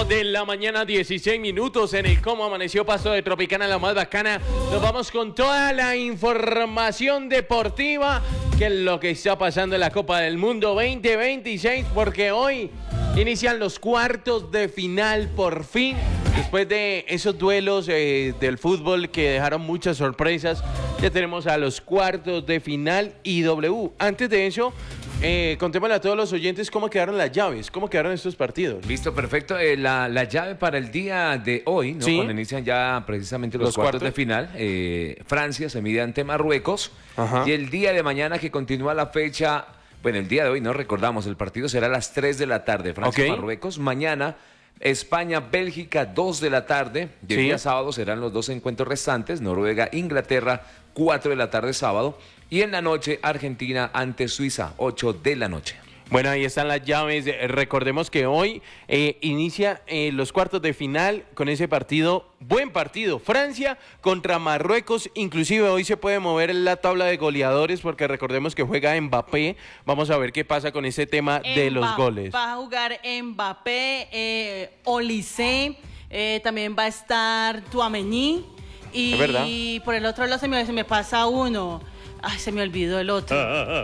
8 de la mañana, 16 minutos en el Cómo Amaneció Pasto de Tropicana, la más bacana. Nos vamos con toda la información deportiva, que es lo que está pasando en la Copa del Mundo 2026, porque hoy inician los cuartos de final por fin, después de esos duelos del fútbol que dejaron muchas sorpresas. Ya tenemos a los cuartos de final y antes de eso, contémosle a todos los oyentes cómo quedaron las llaves, cómo quedaron estos partidos. Listo, perfecto. La llave para el día de hoy, ¿no? Sí. Cuando inician ya precisamente los cuartos de final, Francia se mide ante Marruecos. Ajá. Y el día de mañana, que continúa la fecha, bueno, el día de hoy no recordamos, el partido será a las 3 de la tarde, Francia-Marruecos. Mañana, España-Bélgica, 2 de la tarde. Y el Sí. día sábado serán los dos encuentros restantes, Noruega-Inglaterra, 4 de la tarde sábado. Y en la noche, Argentina ante Suiza, 8 de la noche. Bueno, ahí están las llaves. Recordemos que hoy inicia los cuartos de final con ese partido, buen partido, Francia contra Marruecos. Inclusive hoy se puede mover la tabla de goleadores porque recordemos que juega Mbappé. Vamos a ver qué pasa con ese tema de los goles. Va a jugar Mbappé, Olise, también va a estar Tchouaméni. Es verdad. Y por el otro lado se me pasa uno. Ay, se me olvidó el otro.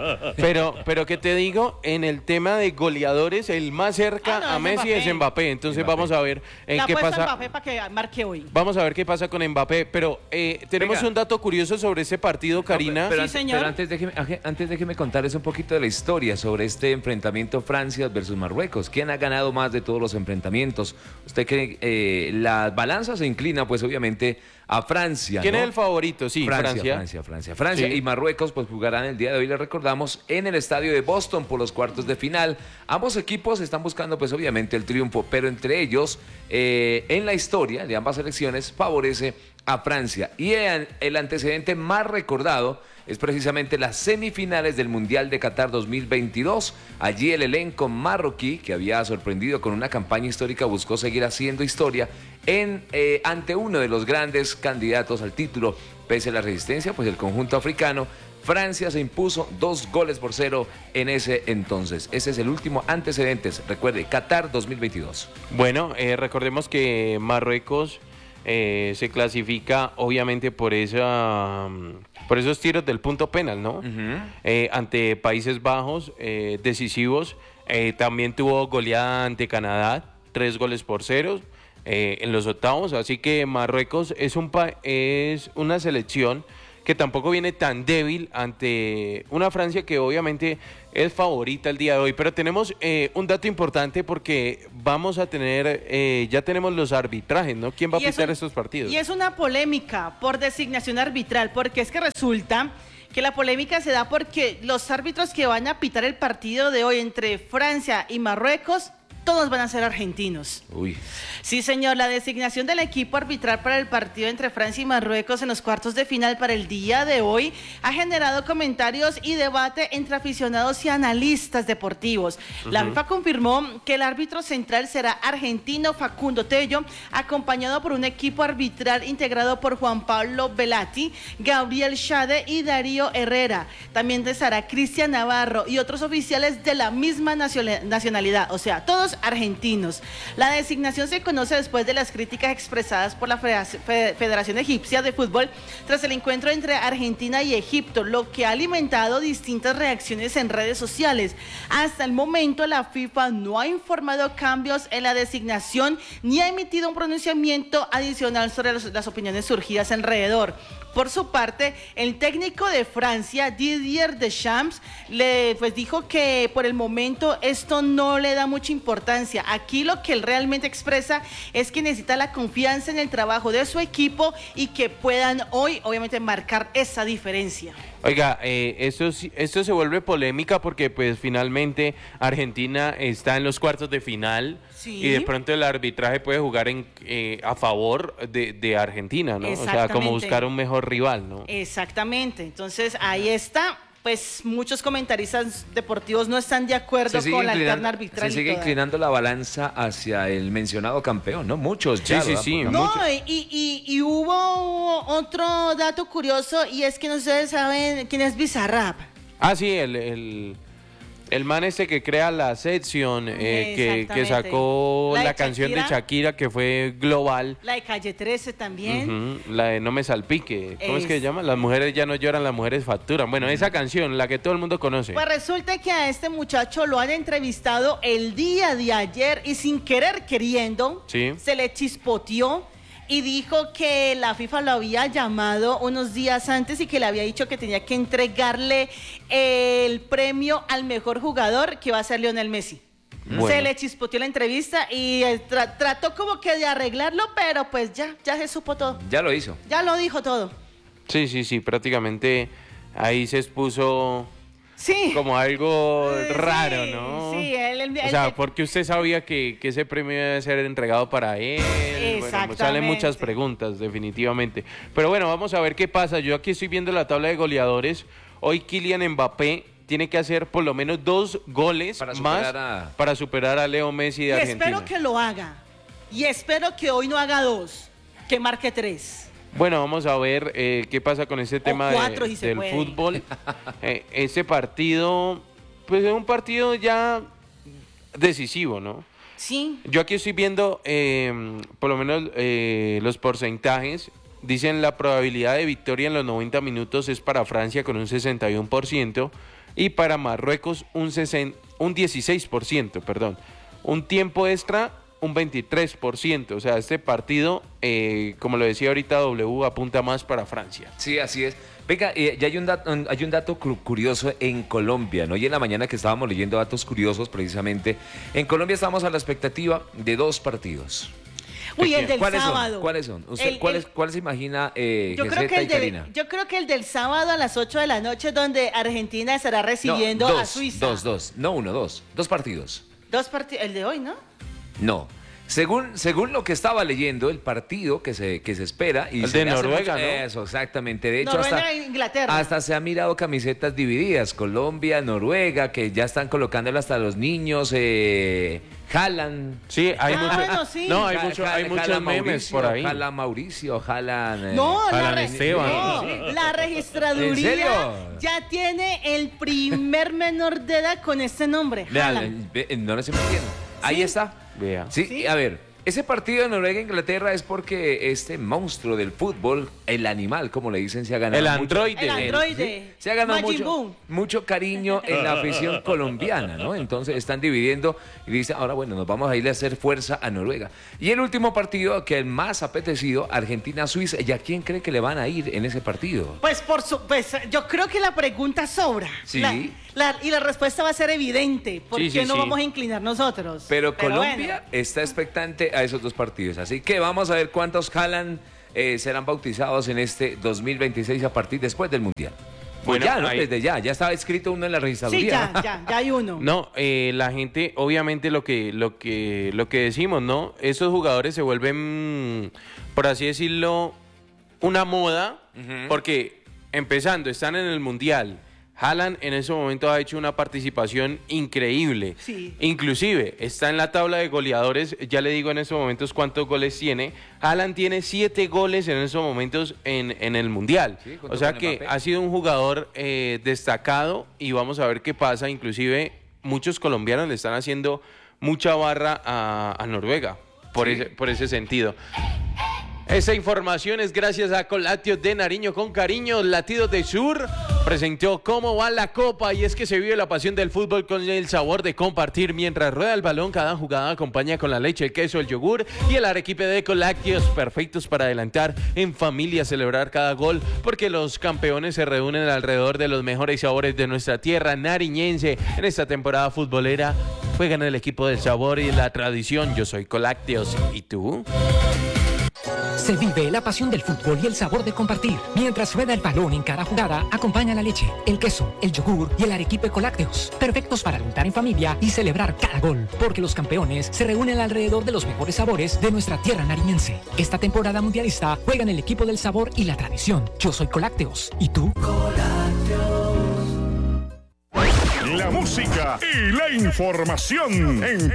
Pero ¿qué te digo? En el tema de goleadores, el más cerca a Messi es Mbappé. Entonces vamos a ver qué pasa. Mbappé para que marque hoy. Vamos a ver qué pasa con Mbappé. Pero tenemos un dato curioso sobre ese partido, Karina. Pero, Sí, señor. Pero antes déjeme contarles un poquito de la historia sobre este enfrentamiento Francia versus Marruecos. ¿Quién ha ganado más de todos los enfrentamientos? Usted cree la balanza se inclina, pues obviamente, a Francia, ¿Quién ¿no? es el favorito? Sí, Francia. Francia Sí. y Marruecos pues jugarán el día de hoy, les recordamos, en el estadio de Boston por los cuartos de final. Ambos equipos están buscando pues obviamente el triunfo, pero entre ellos, en la historia de ambas selecciones, favorece a Francia. Y el antecedente más recordado es precisamente las semifinales del Mundial de Qatar 2022. Allí el elenco marroquí, que había sorprendido con una campaña histórica, buscó seguir haciendo historia ante uno de los grandes candidatos al título. Pese a la resistencia, pues el conjunto africano, Francia se impuso 2-0 en ese entonces. Ese es el último antecedente. Recuerde, Qatar 2022. Bueno, recordemos que Marruecos se clasifica obviamente por esos tiros del punto penal, ¿no? Ante Países Bajos, decisivos. También tuvo goleada ante Canadá, 3-0 en los octavos. Así que Marruecos es una selección que tampoco viene tan débil ante una Francia que obviamente es favorita el día de hoy. Pero tenemos un dato importante porque vamos a tener, ya tenemos los arbitrajes, ¿no? ¿Quién va a pitar estos partidos? Y es una polémica por designación arbitral, porque es que resulta que la polémica se da porque los árbitros que van a pitar el partido de hoy entre Francia y Marruecos, todos van a ser argentinos. Uy. Sí, señor, la designación del equipo arbitral para el partido entre Francia y Marruecos en los cuartos de final para el día de hoy ha generado comentarios y debate entre aficionados y analistas deportivos. La FIFA confirmó que el árbitro central será argentino Facundo Tello, acompañado por un equipo arbitral integrado por Juan Pablo Velati, Gabriel Schade y Darío Herrera. También estará Cristian Navarro y otros oficiales de la misma nacionalidad, o sea, todos argentinos. La designación se conoce después de las críticas expresadas por la Federación Egipcia de Fútbol tras el encuentro entre Argentina y Egipto, lo que ha alimentado distintas reacciones en redes sociales. Hasta el momento, la FIFA no ha informado cambios en la designación ni ha emitido un pronunciamiento adicional sobre las opiniones surgidas alrededor. Por su parte, el técnico de Francia, Didier Deschamps, dijo que por el momento esto no le da mucha importancia. Aquí lo que él realmente expresa es que necesita la confianza en el trabajo de su equipo y que puedan hoy, obviamente, marcar esa diferencia. Oiga, esto se vuelve polémica porque pues finalmente Argentina está en los cuartos de final. Sí. Y de pronto el arbitraje puede jugar a favor de Argentina, ¿no? O sea, como buscar un mejor rival, ¿no? Exactamente. Entonces, ahí está. Pues muchos comentaristas deportivos no están de acuerdo con la alterna arbitral. Se sigue inclinando la balanza hacia el mencionado campeón, ¿no? Muchos ya. Sí. No, y hubo otro dato curioso y es que no ustedes saben quién es Bizarrap. Ah, sí, el El man que crea la sección, que sacó la canción de Shakira, que fue global. La de Calle 13 también. La de No me salpique. ¿Cómo es que se llama? Las mujeres ya no lloran, las mujeres facturan. Bueno, esa canción, la que todo el mundo conoce. Pues resulta que a este muchacho lo han entrevistado el día de ayer y sin querer queriendo, se le chispoteó. Y dijo que la FIFA lo había llamado unos días antes y que le había dicho que tenía que entregarle el premio al mejor jugador, que va a ser Lionel Messi. Bueno. Se le chispoteó la entrevista y trató como que de arreglarlo, pero pues ya se supo todo. Ya lo hizo. Ya lo dijo todo. Sí, prácticamente ahí se expuso... Sí. Como algo raro, ¿no? Sí, o sea, porque usted sabía que ese premio iba a ser entregado para él. Exactamente. Bueno, salen muchas preguntas, definitivamente. Pero bueno, vamos a ver qué pasa. Yo aquí estoy viendo la tabla de goleadores. Hoy Kylian Mbappé tiene que hacer por lo menos 2 goles para superar a Leo Messi de Argentina. Espero que lo haga. Y espero que hoy no haga 2, que marque 3. Bueno, vamos a ver qué pasa con ese tema del fútbol. Ese partido, pues es un partido ya decisivo, ¿no? Sí. Yo aquí estoy viendo, por lo menos, los porcentajes. Dicen la probabilidad de victoria en los 90 minutos es para Francia con un 61% y para Marruecos un 16%, perdón. Un tiempo extra, un 23%, o sea, este partido, como lo decía ahorita W, apunta más para Francia. Sí, así es. Venga, ya hay un dato curioso en Colombia, ¿no? Y en la mañana que estábamos leyendo datos curiosos, precisamente, en Colombia estamos a la expectativa de 2 partidos. Uy, el del sábado. ¿Cuáles son? ¿Cuál se imagina yo creo que el del sábado a las 8 de la noche, donde Argentina estará recibiendo a Suiza. Dos partidos. El de hoy, ¿no? No. Según lo que estaba leyendo, el partido que se espera... Y el de Noruega, ¿no? Eso, exactamente. De hecho, Noruega e Inglaterra. Hasta se han mirado camisetas divididas. Colombia, Noruega, que ya están colocándole hasta los niños... Haaland. Sí, hay muchos memes por ahí. Haaland Mauricio, Haaland... Haaland Esteban. No, la registraduría ya tiene el primer menor de edad con este nombre. No lo estoy mintiendo. Ahí está. Vea. Sí, a ver, ese partido de Noruega-Inglaterra es porque este monstruo del fútbol, el animal, como le dicen, se ha ganado el androide. Se ha ganado mucho cariño en la afición colombiana, ¿no? Entonces están dividiendo y dicen, ahora bueno, nos vamos a ir a hacer fuerza a Noruega. Y el último partido que el más apetecido, Argentina-Suiza, ¿y a quién cree que le van a ir en ese partido? Pues yo creo que la pregunta sobra. Sí. Y la respuesta va a ser evidente, porque no vamos a inclinar nosotros. Pero Colombia está expectante a esos 2 partidos, así que vamos a ver cuántos Haaland serán bautizados en este 2026 a partir después del Mundial. Pues bueno, ¿no? Desde ya estaba escrito uno en la registraduría. Sí, ya hay uno. No, la gente, obviamente lo que decimos, ¿no? Esos jugadores se vuelven, por así decirlo, una moda, porque empezando, están en el Mundial. Haaland en ese momento ha hecho una participación increíble. Sí. Inclusive está en la tabla de goleadores. Ya le digo en estos momentos cuántos goles tiene. Haaland tiene 7 goles en estos momentos en el Mundial. Sí, o sea que ha sido un jugador destacado y vamos a ver qué pasa. Inclusive muchos colombianos le están haciendo mucha barra a Noruega por ese sentido. Esa información es gracias a Colácteos de Nariño con cariño. Latidos de Sur presentó cómo va la copa y es que se vive la pasión del fútbol con el sabor de compartir. Mientras rueda el balón, cada jugada acompaña con la leche, el queso, el yogur y el arequipe de Colácteos, perfectos para adelantar en familia, celebrar cada gol, porque los campeones se reúnen alrededor de los mejores sabores de nuestra tierra nariñense. En esta temporada futbolera juegan el equipo del sabor y la tradición. Yo soy Colácteos. ¿Y tú? Se vive la pasión del fútbol y el sabor de compartir. Mientras rueda el balón en cada jugada, acompaña la leche, el queso, el yogur y el arequipe Colácteos, perfectos para untar en familia y celebrar cada gol, porque los campeones se reúnen alrededor de los mejores sabores de nuestra tierra nariñense. Esta temporada mundialista juegan el equipo del sabor y la tradición. Yo soy Colácteos. ¿Y tú? La música y la información en